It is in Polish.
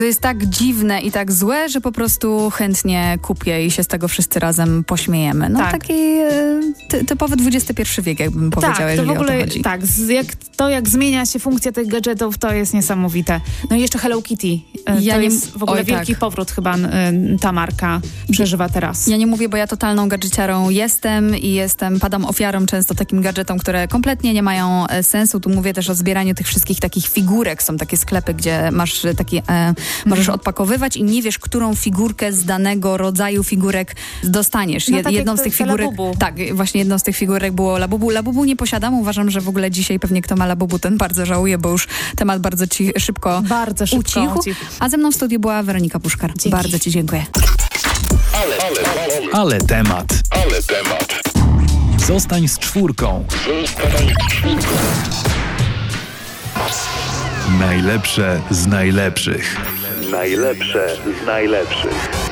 To jest tak dziwne i tak złe, że po prostu chętnie kupię i się z tego wszyscy razem pośmiejemy. No tak. Taki typowy XXI wiek, jakbym powiedziała, jeżeli to w ogóle, o to chodzi. tak, jak zmienia się funkcja tych gadżetów, to jest niesamowite. No i jeszcze Hello Kitty. Jest w ogóle wielki powrót chyba ta marka przeżywa teraz. Ja nie mówię, bo ja totalną gadżeciarą jestem i padam ofiarą często takim gadżetom, które kompletnie nie mają sensu. Tu mówię też o zbieraniu tych wszystkich takich figurek. Są takie sklepy, gdzie masz taki, możesz odpakowywać i nie wiesz, którą figurkę z danego rodzaju figurek dostaniesz. No, tak jedną z tych figurek, Labubu. tak, właśnie jedną z tych figurek było Labubu. Labubu nie posiadam. Uważam, że w ogóle dzisiaj pewnie kto ma Labubu, ten bardzo żałuje, bo już temat bardzo szybko ucichł. A ze mną w studiu była Weronika Puszkar. Dzięki. Bardzo ci dziękuję. Ale temat. Zostań z czwórką. Najlepsze z najlepszych. Najlepsze z najlepszych.